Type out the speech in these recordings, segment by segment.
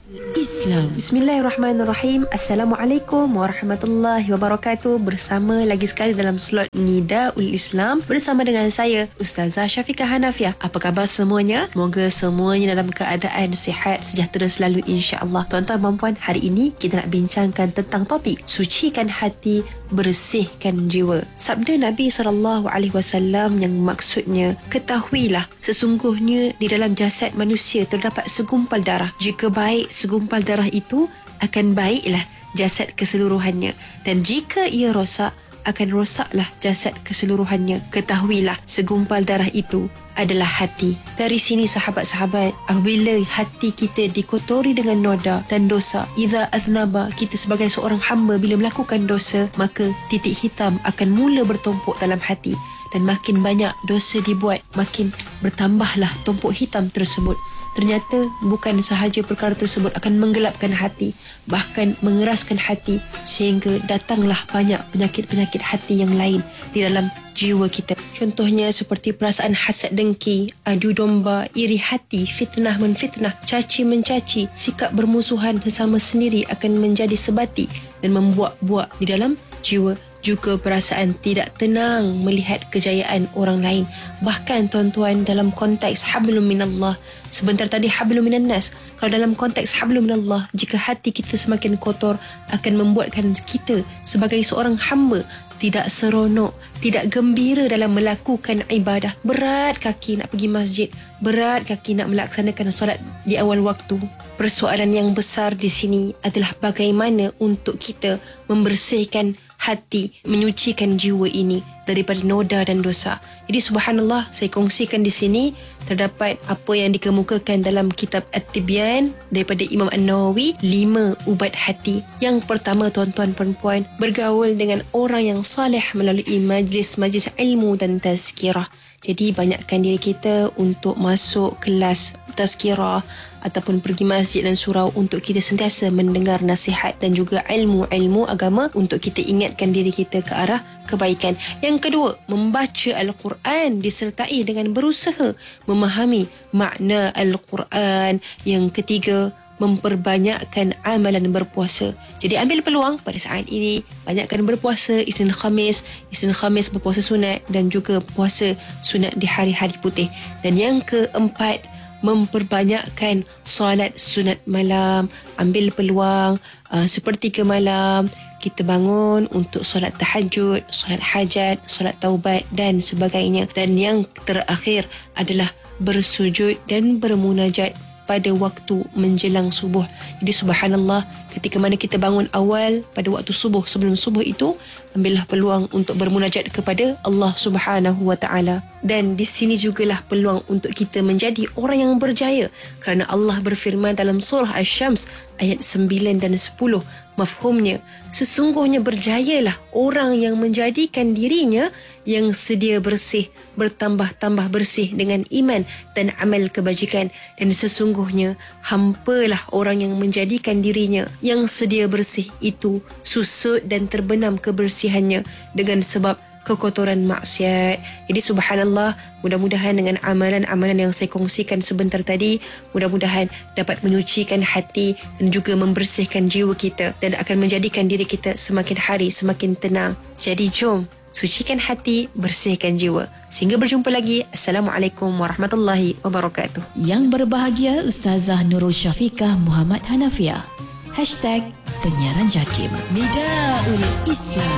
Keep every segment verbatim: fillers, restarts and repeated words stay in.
Islam. Bismillahirrahmanirrahim. Assalamualaikum warahmatullahi wabarakatuh. Bersama lagi sekali dalam slot Nidaul Islam bersama dengan saya Ustazah Syafiqah Hanafiah. Apa khabar semuanya? Moga semuanya dalam keadaan sihat, sejahtera selalu insya-Allah. Tuan-tuan dan puan, hari ini kita nak bincangkan tentang topik sucikan hati, bersihkan jiwa. Sabda Nabi sallallahu alaihi wasallam yang maksudnya, ketahuilah sesungguhnya di dalam jasad manusia terdapat segumpal darah. Jika baik segumpal darah itu, akan baiklah jasad keseluruhannya, dan jika ia rosak, akan rosaklah jasad keseluruhannya. Ketahuilah segumpal darah itu adalah hati. Dari sini sahabat-sahabat, apabila hati kita dikotori dengan noda dan dosa, idza aznaba, kita sebagai seorang hamba bila melakukan dosa, maka titik hitam akan mula bertumpuk dalam hati, dan makin banyak dosa dibuat, makin bertambahlah tumpuk hitam tersebut. Ternyata bukan sahaja perkara tersebut akan menggelapkan hati, bahkan mengeraskan hati, sehingga datanglah banyak penyakit-penyakit hati yang lain di dalam jiwa kita. Contohnya seperti perasaan hasad dengki, adu domba, iri hati, fitnah menfitnah, caci mencaci, sikap bermusuhan sesama sendiri akan menjadi sebati dan membuak-buak di dalam jiwa. Juga perasaan tidak tenang melihat kejayaan orang lain. Bahkan tuan-tuan, dalam konteks hablum minallah, sebentar tadi hablum minannas, kalau dalam konteks hablum minallah, jika hati kita semakin kotor, akan membuatkan kita sebagai seorang hamba tidak seronok, tidak gembira dalam melakukan ibadah. Berat kaki nak pergi masjid, berat kaki nak melaksanakan solat di awal waktu. Persoalan yang besar di sini adalah bagaimana untuk kita membersihkan hati, menyucikan jiwa ini daripada noda dan dosa. Jadi subhanallah, saya kongsikan di sini terdapat apa yang dikemukakan dalam kitab At-Tibyan daripada Imam An-Nawawi, lima ubat hati. Yang pertama, tuan-tuan perempuan, bergaul dengan orang yang saleh melalui majlis-majlis ilmu dan tazkirah. Jadi banyakkan diri kita untuk masuk kelas tazkirah ataupun pergi masjid dan surau untuk kita sentiasa mendengar nasihat dan juga ilmu-ilmu agama untuk kita ingatkan diri kita ke arah kebaikan. Yang kedua, membaca Al-Quran disertai dengan berusaha memahami makna Al-Quran. Yang ketiga, memperbanyakkan amalan berpuasa. Jadi ambil peluang pada saat ini, banyakkan berpuasa Isnin Khamis, Isnin Khamis berpuasa sunat dan juga puasa sunat di hari-hari putih. Dan yang keempat, memperbanyakkan solat sunat malam. Ambil peluang uh, sepertiga malam kita bangun untuk solat tahajud, solat hajat, solat taubat dan sebagainya. Dan yang terakhir adalah bersujud dan bermunajat pada waktu menjelang subuh. Jadi subhanallah, ketika mana kita bangun awal pada waktu subuh, sebelum subuh itu, ambillah peluang untuk bermunajat kepada Allah Subhanahu wa taala. Dan di sini jugalah peluang untuk kita menjadi orang yang berjaya, kerana Allah berfirman dalam surah Asy-Syams ayat sembilan dan sepuluh. Mafhumnya, sesungguhnya berjayalah orang yang menjadikan dirinya yang sedia bersih, bertambah-tambah bersih dengan iman dan amal kebajikan. Dan sesungguhnya hampalah orang yang menjadikan dirinya yang sedia bersih itu susut dan terbenam kebersihannya dengan sebab kekotoran maksiat. Jadi subhanallah, mudah-mudahan dengan amalan-amalan yang saya kongsikan sebentar tadi, mudah-mudahan dapat menyucikan hati dan juga membersihkan jiwa kita dan akan menjadikan diri kita semakin hari semakin tenang. Jadi jom sucikan hati, bersihkan jiwa. Sehingga berjumpa lagi. Assalamualaikum warahmatullahi wabarakatuh. Yang berbahagia Ustazah Nurul Syafiqah Muhammad Hanafiah. Hashtag Penyiaran Jakim. Nidaul Islam.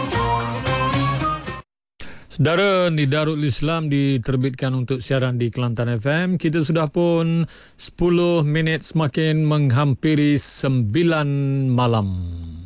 Saudara, Nidaul Islam diterbitkan untuk siaran di Kelantan F M. Kita sudah pun sepuluh minit semakin menghampiri sembilan malam.